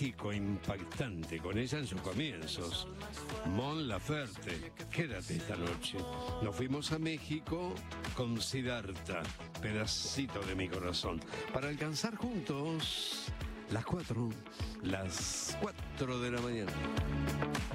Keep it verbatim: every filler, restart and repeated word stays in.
México impactante con ella en sus comienzos. Mon Laferte, quédate esta noche. Nos fuimos a México con Siddhartha, pedacito de mi corazón, para alcanzar juntos las cuatro, las cuatro de la mañana.